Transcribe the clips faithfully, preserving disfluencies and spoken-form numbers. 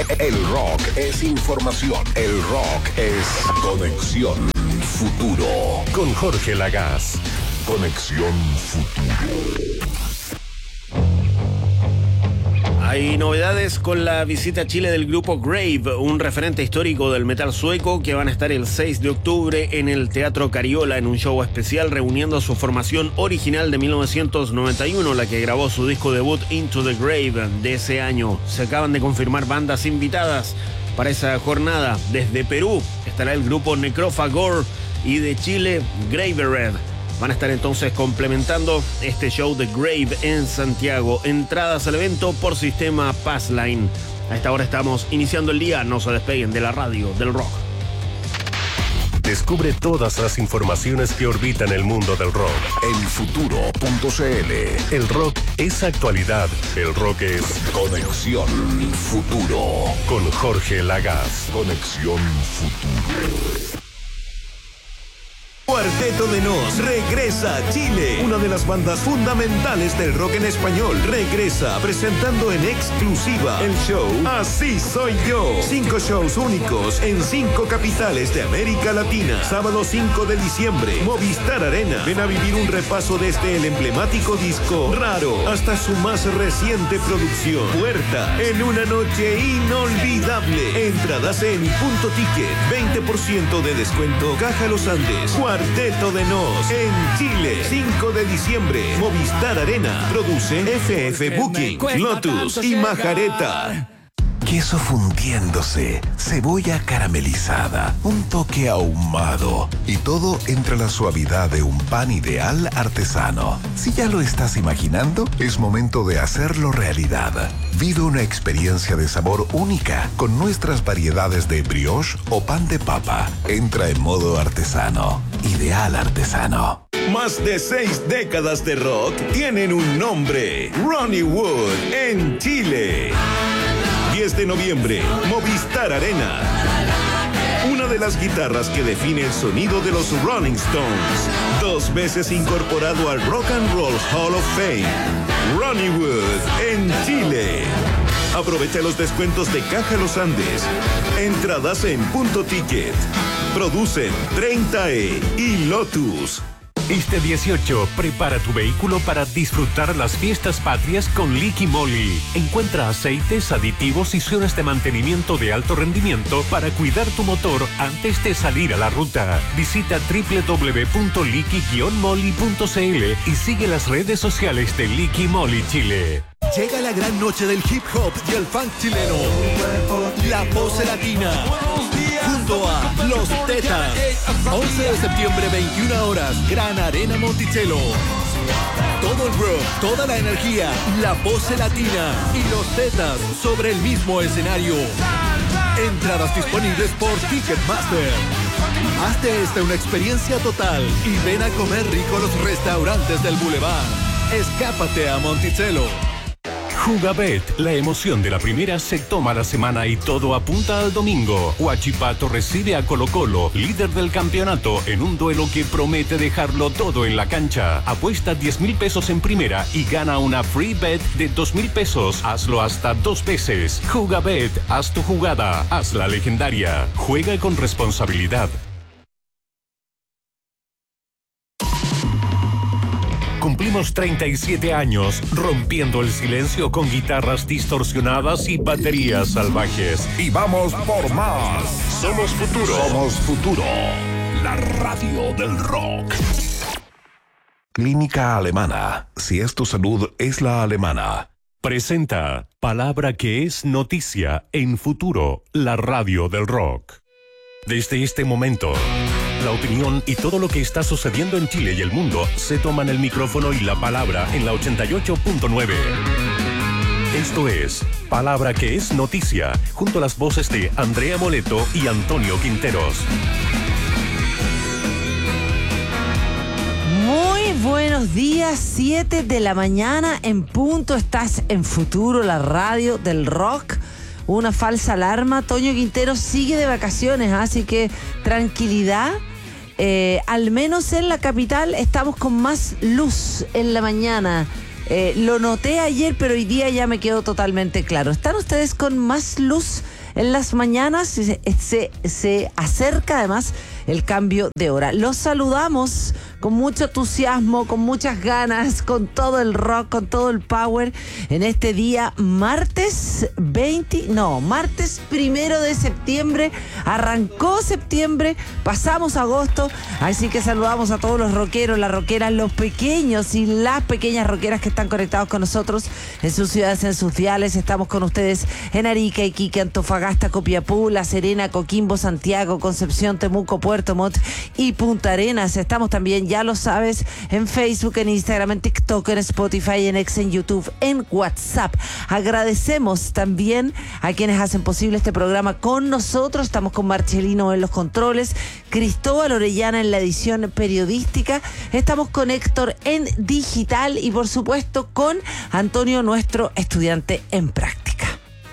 El rock es información. El rock es Conexión Futuro. Con Jorge Lagaz. Conexión Futuro. Hay novedades con la visita a Chile del grupo Grave, un referente histórico del metal sueco, que van a estar el seis de octubre en el Teatro Cariola en un show especial reuniendo a su formación original de mil novecientos noventa y uno, la que grabó su disco debut Into the Grave de ese año. Se acaban de confirmar bandas invitadas para esa jornada. Desde Perú estará el grupo Necrophagor y de Chile Gravered. Van a estar entonces complementando este show de Grave en Santiago. Entradas al evento por sistema Passline. A esta hora estamos iniciando el día. No se despeguen de la radio del rock. Descubre todas las informaciones que orbitan el mundo del rock en futuro punto cl. El rock es actualidad. El rock es Conexión Futuro. Con Jorge Lagaz. Conexión Futuro. Cuarteto de Nos regresa a Chile. Una de las bandas fundamentales del rock en español regresa presentando en exclusiva el show Así Soy Yo. Cinco shows únicos en cinco capitales de América Latina. Sábado cinco de diciembre, Movistar Arena. Ven a vivir un repaso desde el emblemático disco Raro hasta su más reciente producción Puerta, en una noche inolvidable. Entradas en Punto Ticket. veinte por ciento de descuento. Caja Los Andes. Cuarteto de Nos en Chile, cinco de diciembre, Movistar Arena. Produce F F Booking, Lotus y Majareta. Queso fundiéndose, cebolla caramelizada, un toque ahumado y todo entre la suavidad de un pan ideal artesano. Si ya lo estás imaginando, es momento de hacerlo realidad. Vive una experiencia de sabor única con nuestras variedades de brioche o pan de papa. Entra en modo artesano. Ideal artesano. Más de seis décadas de rock tienen un nombre. Ronnie Wood en Chile. diez de noviembre, Movistar Arena. Una de las guitarras que define el sonido de los Rolling Stones. Dos veces incorporado al Rock and Roll Hall of Fame. Ronnie Wood en Chile. Aprovecha los descuentos de Caja Los Andes. Entradas en Punto Ticket. Producen treinta E y Lotus. Este dieciocho, prepara tu vehículo para disfrutar las fiestas patrias con Liqui Moly. Encuentra aceites, aditivos y zonas de mantenimiento de alto rendimiento para cuidar tu motor antes de salir a la ruta. Visita doble u doble u doble u punto liqui guion moly punto cl y sigue las redes sociales de Liqui Moly Chile. Llega la gran noche del hip hop y el funk chileno. La Pose Latina. Junto a Los Tetas. once de septiembre, veintiuna horas, Gran Arena Monticello. Todo el rock, toda la energía, La Pose Latina y Los Tetas sobre el mismo escenario. Entradas disponibles por Ticketmaster. Hazte esta una experiencia total y ven a comer rico a los restaurantes del Boulevard. Escápate a Monticello. Jugabet, la emoción de la primera se toma la semana y todo apunta al domingo. Huachipato recibe a Colo Colo, líder del campeonato, en un duelo que promete dejarlo todo en la cancha. Apuesta diez mil pesos en primera y gana una free bet de dos mil pesos. Hazlo hasta dos veces. Jugabet, haz tu jugada, haz la legendaria. Juega con responsabilidad. Cumplimos treinta y siete años rompiendo el silencio con guitarras distorsionadas y baterías salvajes. Y vamos por más. Somos Futuro. Somos Futuro. La radio del rock. Clínica Alemana. Si es tu salud, es la alemana. Presenta Palabra que es noticia en Futuro, la radio del rock. Desde este momento, la opinión y todo lo que está sucediendo en Chile y el mundo se toman el micrófono y la palabra en la ochenta y ocho punto nueve. Esto es Palabra que es noticia, junto a las voces de Andrea Moleto y Antonio Quinteros. Muy buenos días, siete de la mañana en punto. Estás en Futuro, la radio del rock. Una falsa alarma. Toño Quinteros sigue de vacaciones, así que tranquilidad. Eh, al menos en la capital estamos con más luz en la mañana. Eh, lo noté ayer, pero hoy día ya me quedó totalmente claro. ¿Están ustedes con más luz en las mañanas? Se, se, se acerca además el cambio de hora. Los saludamos con mucho entusiasmo, con muchas ganas, con todo el rock, con todo el power en este día martes veinte, no, martes primero de septiembre. Arrancó septiembre, pasamos agosto, así que saludamos a todos los rockeros, las rockeras, los pequeños y las pequeñas rockeras que están conectados con nosotros en sus ciudades, en sus diales. Estamos con ustedes en Arica, Iquique, Antofagasta, Copiapó, La Serena, Coquimbo, Santiago, Concepción, Temuco, Puerto Montt y Punta Arenas. Estamos también, ya lo sabes, en Facebook, en Instagram, en TikTok, en Spotify, en X, en YouTube, en WhatsApp. Agradecemos también a quienes hacen posible este programa con nosotros. Estamos con Marcelino en los controles, Cristóbal Orellana en la edición periodística. Estamos con Héctor en digital y por supuesto con Antonio, nuestro estudiante en práctica.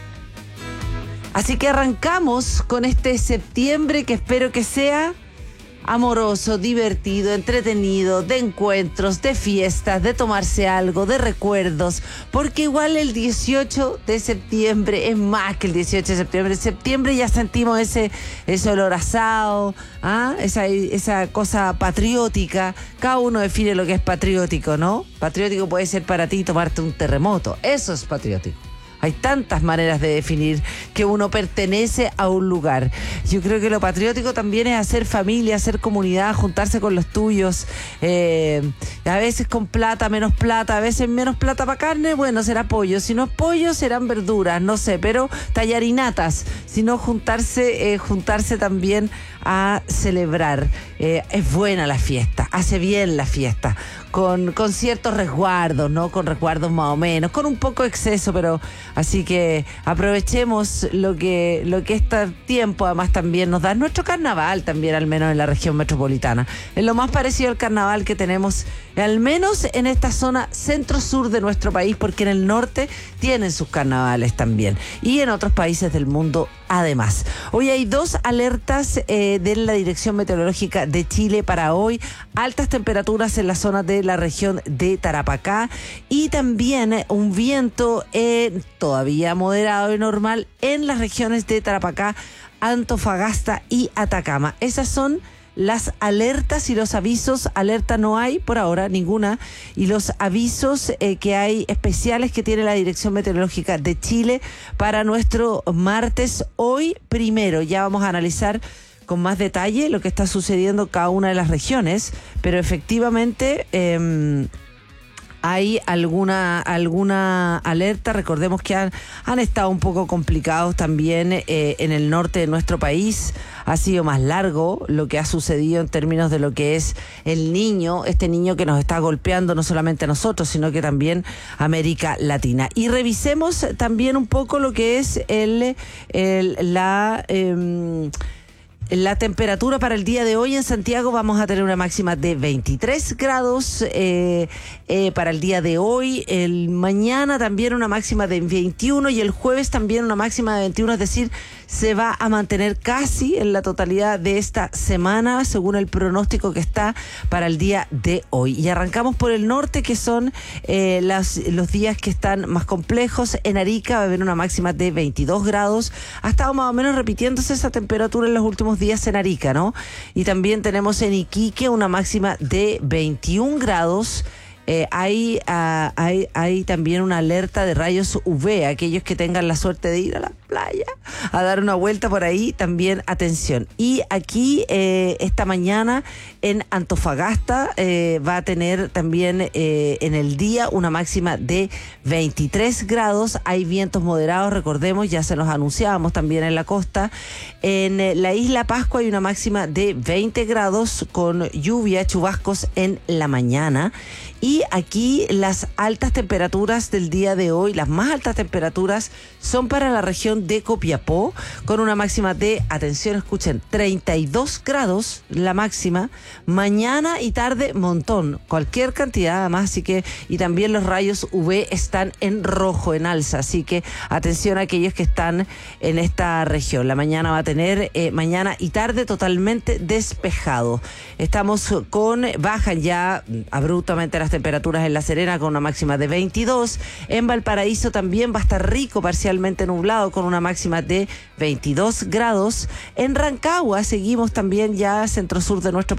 Así que arrancamos con este septiembre que espero que sea amoroso, divertido, entretenido, de encuentros, de fiestas, de tomarse algo, de recuerdos, porque igual el dieciocho de septiembre es más que el dieciocho de septiembre. En septiembre ya sentimos ese, ese olor asado, ¿ah? esa, esa cosa patriótica. Cada uno define lo que es patriótico, ¿no? Patriótico puede ser para ti tomarte un terremoto. Eso es patriótico. Hay tantas maneras de definir que uno pertenece a un lugar. Yo creo que lo patriótico también es hacer familia, hacer comunidad, juntarse con los tuyos. Eh, a veces con plata, menos plata, a veces menos plata para carne, bueno, será pollo. Si no es pollo, serán verduras, no sé, pero tallarinatas. Si no, juntarse, eh, juntarse también a celebrar. Eh, es buena la fiesta, hace bien la fiesta. Con, con ciertos resguardos, ¿no? Con resguardos más o menos, con un poco de exceso, pero así que aprovechemos lo que, lo que este tiempo además también nos da. Nuestro carnaval también, al menos en la región metropolitana. Es lo más parecido al carnaval que tenemos, al menos en esta zona centro-sur de nuestro país, porque en el norte tienen sus carnavales también. Y en otros países del mundo además. Hoy hay dos alertas eh, de la Dirección Meteorológica de Chile para hoy. Altas temperaturas en la zona de la región de Tarapacá y también un viento eh, todavía moderado y normal en las regiones de Tarapacá, Antofagasta y Atacama. Esas son las alertas y los avisos. Alerta no hay por ahora, ninguna. Y los avisos eh, que hay especiales que tiene la Dirección Meteorológica de Chile para nuestro martes hoy primero. Ya vamos a analizar con más detalle lo que está sucediendo en cada una de las regiones, pero efectivamente eh, hay alguna alguna alerta. Recordemos que han, han estado un poco complicados también eh, en el norte de nuestro país. Ha sido más largo lo que ha sucedido en términos de lo que es el niño, este niño que nos está golpeando no solamente a nosotros, sino que también a América Latina. Y revisemos también un poco lo que es el, el la... Eh, La temperatura para el día de hoy en Santiago. Vamos a tener una máxima de veintitrés grados eh, eh, para el día de hoy. El mañana también una máxima de veintiuno y el jueves también una máxima de veintiuno, es decir, se va a mantener casi en la totalidad de esta semana según el pronóstico que está para el día de hoy. Y arrancamos por el norte, que son eh, las, los días que están más complejos. En Arica va a haber una máxima de veintidós grados. Ha estado más o menos repitiéndose esa temperatura en los últimos días en Arica, ¿no? Y también tenemos en Iquique una máxima de veintiún grados. Eh, hay, uh, hay, hay también una alerta de rayos U V. Aquellos que tengan la suerte de ir a la playa a dar una vuelta por ahí, también atención. Y aquí eh, esta mañana en Antofagasta eh, va a tener también eh, en el día una máxima de veintitrés grados. Hay vientos moderados, recordemos, ya se los anunciábamos también en la costa. En eh, la isla Pascua hay una máxima de veinte grados con lluvia, chubascos en la mañana. Y aquí las altas temperaturas del día de hoy, las más altas temperaturas son para la región región de Copiapó, con una máxima de, atención, escuchen, treinta y dos grados la máxima. Mañana y tarde, montón, cualquier cantidad además, así que, y también los rayos U V están en rojo, en alza, así que atención a aquellos que están en esta región. La mañana va a tener, eh, mañana y tarde totalmente despejado. Estamos con, bajan ya abruptamente las temperaturas en La Serena con una máxima de veintidós. En Valparaíso también va a estar rico, parcialmente nublado, con una máxima de veintidós grados. En Rancagua seguimos también ya centro sur de nuestro